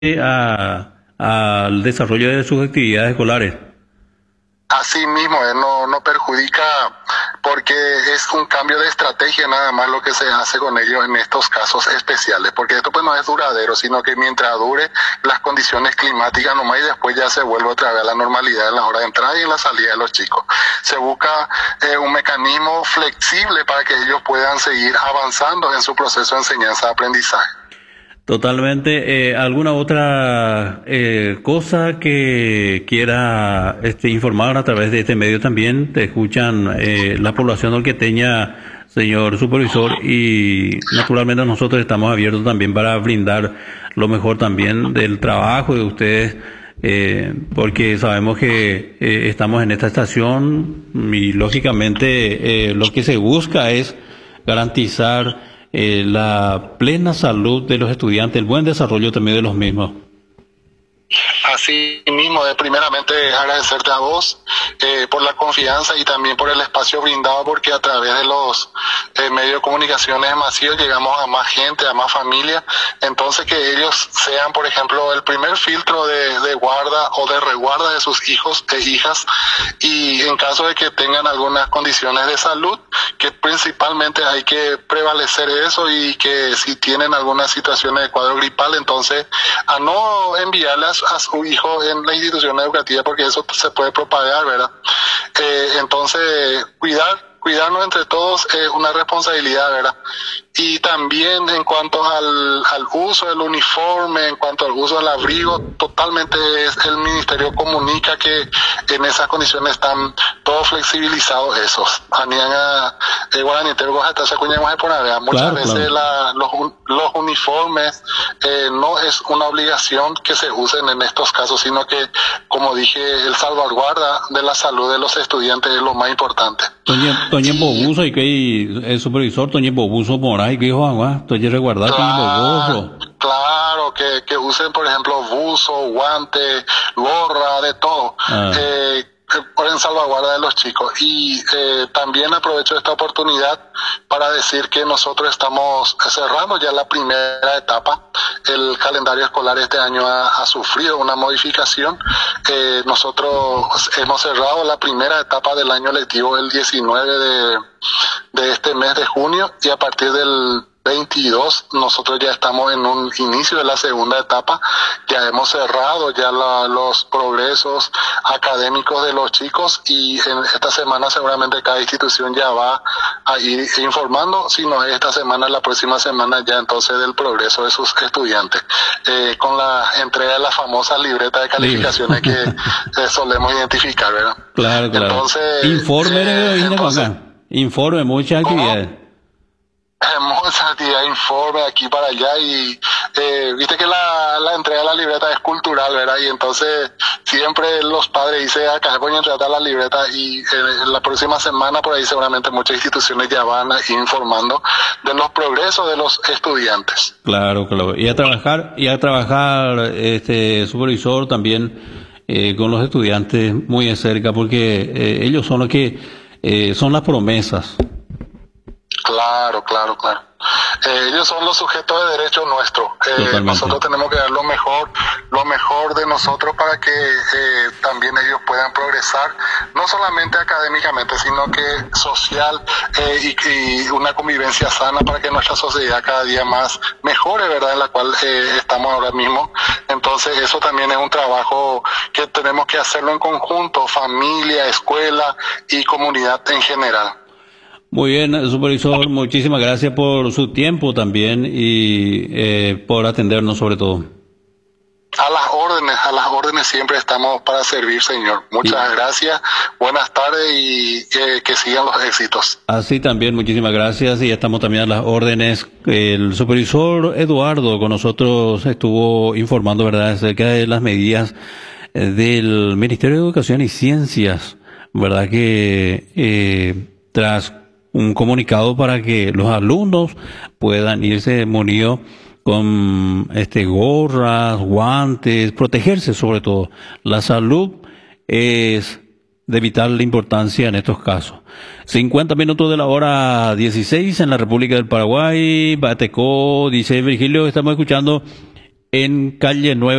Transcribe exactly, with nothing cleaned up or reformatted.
a- al desarrollo de sus actividades escolares. Así mismo, eh, no, no perjudica porque es un cambio de estrategia nada más lo que se hace con ellos en estos casos especiales, porque esto pues no es duradero, sino que mientras dure las condiciones climáticas nomás y después ya se vuelve otra vez a la normalidad en la hora de entrada y en la salida de los chicos. Se busca eh, un mecanismo flexible para que ellos puedan seguir avanzando en su proceso de enseñanza-aprendizaje. Totalmente. Eh, ¿alguna otra eh, cosa que quiera este, informar a través de este medio también? Te escuchan eh, la población olqueteña, señor supervisor, y naturalmente nosotros estamos abiertos también para brindar lo mejor también del trabajo de ustedes, eh, porque sabemos que eh, estamos en esta estación y lógicamente eh, lo que se busca es garantizar eh, la plena salud de los estudiantes, el buen desarrollo también de los mismos. Así mismo, de primeramente agradecerte a vos eh, por la confianza y también por el espacio brindado, porque a través de los eh, medios de comunicaciones masivos llegamos a más gente, a más familias, entonces que ellos sean, por ejemplo, el primer filtro de, de guarda o de resguarda de sus hijos e hijas, y en caso de que tengan algunas condiciones de salud, que principalmente hay que prevalecer eso, y que si tienen algunas situaciones de cuadro gripal, entonces a no enviarlas a su hijo en la institución educativa, porque eso se puede propagar, ¿verdad? Eh, entonces, cuidar, cuidarnos entre todos es una responsabilidad, ¿verdad? Y también en cuanto al, al uso del uniforme, en cuanto al uso del abrigo, totalmente es, el ministerio comunica que en esas condiciones están todos flexibilizados esos. Anianga, eh, guaranitero, hasta se acuñamos por nada. Muchas Claro, veces claro. la, los, los uniformes eh, no es una obligación que se usen en estos casos, sino que, como dije, el salvaguarda de la salud de los estudiantes es lo más importante. Toñe, Toñe Y Bobuso y que el supervisor Toñe Bobuso Moray que dijo agua, Toñe resguardar Toñe Bobuso. Claro, claro, que, que usen, por ejemplo, buzo, guante, gorra, de todo, Ah, eh, que ponen salvaguarda de los chicos. Y eh, también aprovecho esta oportunidad para decir que nosotros estamos cerrando ya la primera etapa. El calendario escolar este año ha, ha sufrido una modificación. Eh, nosotros hemos cerrado la primera etapa del año lectivo el diecinueve de, de este mes de junio, y a partir del veintidós nosotros ya estamos en un inicio de la segunda etapa. Ya hemos cerrado ya la, los progresos académicos de los chicos, y en esta semana seguramente cada institución ya va a ir informando, si no es esta semana, la próxima semana ya entonces del progreso de sus estudiantes, eh, con la entrega de las famosas libretas de libre. calificaciones que eh, solemos identificar, ¿verdad? Claro, claro. Entonces, Informe, eh, eh, entonces, acá. Informe, muchas ¿cómo? actividades. Mucha actividad, informe aquí para allá, y eh, viste que la, la entrega de la libreta es cultural, ¿verdad? Y entonces siempre los padres dicen, acá voy a entregar la libreta, y eh, en la próxima semana por ahí seguramente muchas instituciones ya van a ir informando de los progresos de los estudiantes. Claro, claro. Y a trabajar, y a trabajar, este supervisor también eh, con los estudiantes muy de cerca, porque eh, ellos son los que eh, son las promesas. Claro, claro, claro. Eh, ellos son los sujetos de derecho nuestros. Eh, Totalmente. nosotros tenemos que dar lo mejor, lo mejor de nosotros para que eh, también ellos puedan progresar, no solamente académicamente, sino que social, eh, y, y una convivencia sana para que nuestra sociedad cada día más mejore, ¿verdad? En la cual eh, estamos ahora mismo. Entonces eso también es un trabajo que tenemos que hacerlo en conjunto, familia, escuela y comunidad en general. Muy bien, supervisor, muchísimas gracias por su tiempo también y eh, por atendernos sobre todo. A las órdenes, a las órdenes siempre estamos para servir, señor. Muchas Y gracias, buenas tardes, y eh, que sigan los éxitos. así también, muchísimas gracias y estamos también a las órdenes. El supervisor Eduardo con nosotros estuvo informando, ¿verdad?, acerca de las medidas eh, del Ministerio de Educación y Ciencias, ¿verdad?, que eh, tras un comunicado para que los alumnos puedan irse munidos con este gorras, guantes, protegerse sobre todo. La salud es de vital importancia en estos casos. cincuenta minutos de la hora dieciséis en la República del Paraguay, Bateco, dice Virgilio, estamos escuchando en calle nueve